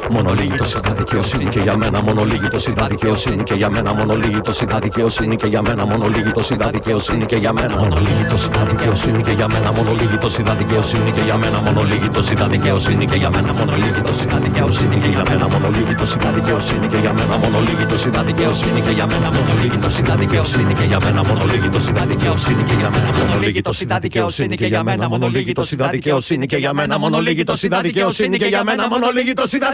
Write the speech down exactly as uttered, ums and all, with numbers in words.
Μονολίγη το σιδά δικαιοσύνη και για μένα. Μονολίγη το σιδά δικαιοσύνη και για μένα. Μονολίγη το σιδά δικαιοσύνη και για μένα. Μονολίγη το σιδά δικαιοσύνη και για μένα. Μονολίγη το σιδά δικαιοσύνη και για μένα. Μονολίγη το σιδά δικαιοσύνη και για μένα. Μονολίγη το σιδά δικαιοσύνη και για μένα. Μονολίγη το σιδά δικαιοσύνη και για μένα. Μονολίγη το σιδά δικαιοσύνη και για μένα. Μονολίγη το σιδά δικαιοσύνη και για μένα. Μονολίγη το σιδά δικαιοσύνη και για μένα. Μονολίγη το σιδά δικαιοσύνη και για μένα. Μονολίγη το σιδά δικαιοσύνη και για μένα. Μονολίγη το σιδά δικαιοσύνη και για μένα. Μονολίγη το σιδά δικαιοσύνη και για μένα. Μονολίγη το σιδά